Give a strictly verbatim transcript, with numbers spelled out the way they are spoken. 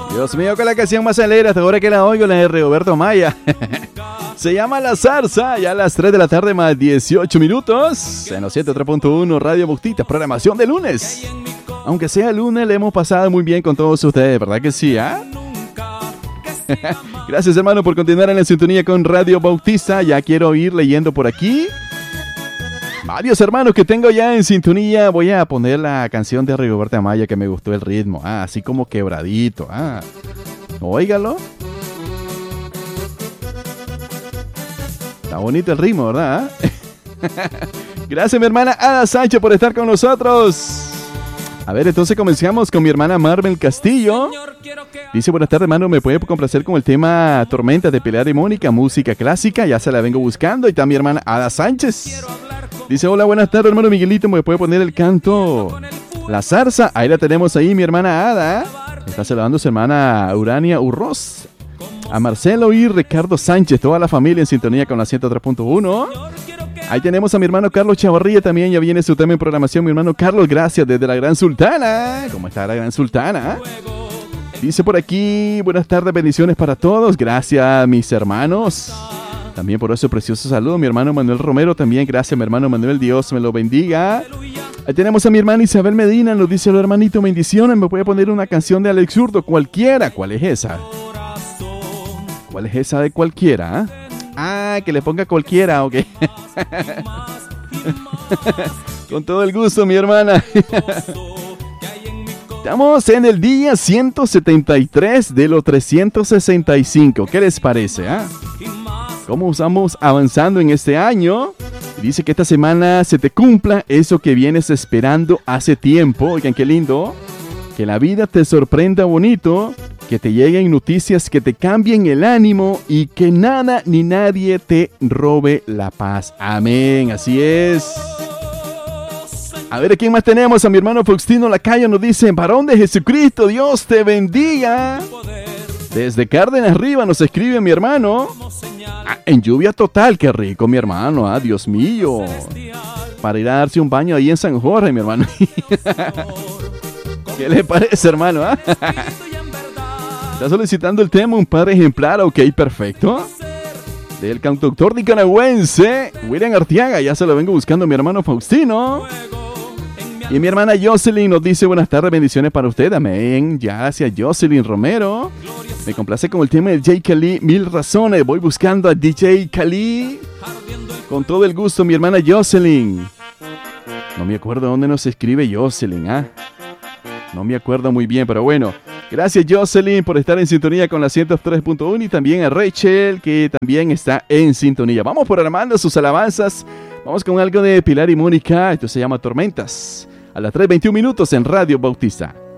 Dios mío, con la canción más alegre hasta ahora que la oigo, la de Rigoberto Maya. Se llama La Zarza, ya a las tres de la tarde más dieciocho minutos. En los ciento tres punto uno Radio Bautista, programación de lunes. Aunque sea lunes, le hemos pasado muy bien con todos ustedes, ¿verdad que sí? ¿Ah? Gracias, hermano, por continuar en la sintonía con Radio Bautista. Ya quiero ir leyendo por aquí varios hermanos que tengo ya en sintonía. Voy a poner la canción de Rigoberto Amaya que me gustó el ritmo. Ah, así como quebradito. Ah, óigalo. Está bonito el ritmo, ¿verdad? Gracias, mi hermana Ada Sánchez, por estar con nosotros. A ver, entonces comenzamos con mi hermana Marvel Castillo. Dice, buenas tardes, hermano, ¿me puede complacer con el tema Tormentas de Pilar y Mónica? Música clásica, ya se la vengo buscando. Y está mi hermana Ada Sánchez. Dice, hola, buenas tardes, hermano Miguelito, ¿me puede poner el canto La Zarza? Ahí la tenemos ahí, mi hermana Ada. Está saludando a su hermana Urania Urroz. A Marcelo y Ricardo Sánchez, toda la familia en sintonía con la ciento tres punto uno. Ahí tenemos a mi hermano Carlos Chavarría también, ya viene su tema en programación. Mi hermano Carlos, gracias, desde la Gran Sultana. ¿Cómo está la Gran Sultana? Dice por aquí, buenas tardes, bendiciones para todos. Gracias, mis hermanos. También por ese precioso saludo, mi hermano Manuel Romero también. Gracias, mi hermano Manuel, Dios me lo bendiga. Ahí tenemos a mi hermana Isabel Medina, nos dice, hola, hermanito, bendiciones. ¿Me puede poner una canción de Alex Zurdo? Cualquiera. ¿Cuál es esa? ¿Cuál es esa de cualquiera? ¿eh? Ah, que le ponga cualquiera, ok. Con todo el gusto, mi hermana. Estamos en el día ciento setenta y tres de los trescientos sesenta y cinco. ¿Qué les parece? ¿eh? ¿Cómo estamos avanzando en este año? Dice que esta semana se te cumpla eso que vienes esperando hace tiempo. Oigan, qué lindo. Que la vida te sorprenda bonito. Que te lleguen noticias que te cambien el ánimo y que nada ni nadie te robe la paz. Amén, así es. A ver, ¿a quién más tenemos? A mi hermano Faustino Lacayo nos dice, varón de Jesucristo, Dios te bendiga. Desde Cárdenas Arriba nos escribe mi hermano. Ah, en lluvia total, qué rico, mi hermano. Ah, Dios mío. Para ir a darse un baño ahí en San Jorge, mi hermano. ¿Qué le parece, hermano? ¿Ah? Está solicitando el tema Un Padre Ejemplar, ok, perfecto. Del cantautor nicaragüense William Arteaga, ya se lo vengo buscando mi hermano Faustino. Y mi hermana Jocelyn nos dice, buenas tardes, bendiciones para usted, amén. Gracias, Jocelyn Romero. Me complace con el tema de J. Cali, Mil Razones. Voy buscando a D J Cali. Con todo el gusto, mi hermana Jocelyn. No me acuerdo dónde nos escribe Jocelyn, ¿ah? No me acuerdo muy bien, pero bueno. Gracias, Jocelyn, por estar en sintonía con la ciento tres punto uno y también a Rachel, que también está en sintonía. Vamos programando sus alabanzas. Vamos con algo de Pilar y Mónica. Esto se llama Tormentas. A las tres veintiún minutos en Radio Bautista.